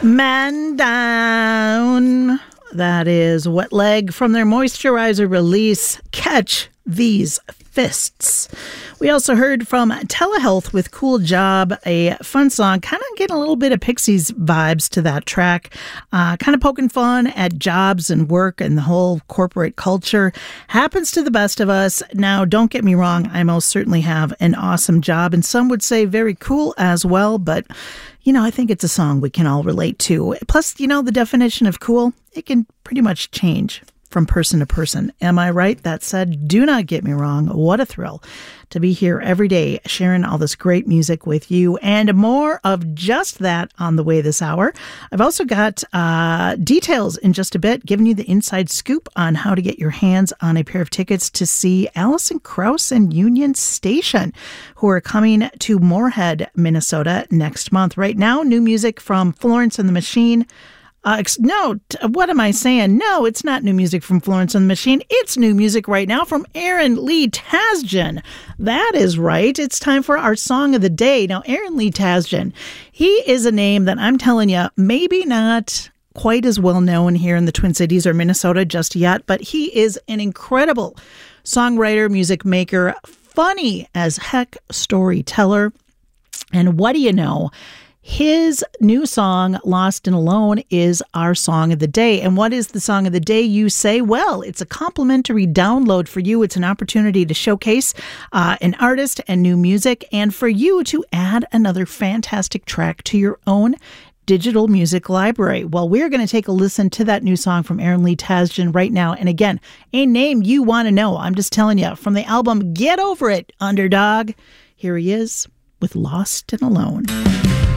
Man Down. That is Wet Leg from their Moisturizer release, Catch These Fists. We also heard from Telehealth with Cool Job, a fun song, kind of getting a little bit of Pixies vibes to that track, kind of poking fun at jobs and work and the whole corporate culture. Happens to the best of us. Now, don't get me wrong, I most certainly have an awesome job, and some would say very cool as well, but I think it's a song we can all relate to. Plus, the definition of cool, it can pretty much change from person to person. Am I right? That said, do not get me wrong. What a thrill to be here every day sharing all this great music with you, and more of just that on the way this hour. I've also got details in just a bit, giving you the inside scoop on how to get your hands on a pair of tickets to see Alison Krauss and Union Station, who are coming to Moorhead, Minnesota next month. Right now, new music from Florence and the Machine. No, what am I saying? No, it's not new music from Florence and the Machine. It's new music right now from Aaron Lee Tasjan. That is right. It's time for our song of the day. Now, Aaron Lee Tasjan, he is a name that I'm telling you, maybe not quite as well known here in the Twin Cities or Minnesota just yet, but he is an incredible songwriter, music maker, funny as heck storyteller. And what do you know? His new song, Lost and Alone, is our song of the day. And what is the song of the day, you say? Well, it's a complimentary download for you. It's an opportunity to showcase an artist and new music, and for you to add another fantastic track to your own digital music library. Well, we're going to take a listen to that new song from Aaron Lee Tasjan right now. And again, a name you want to know. I'm just telling you, from the album Get Over It, Underdog, here he is with Lost and Alone.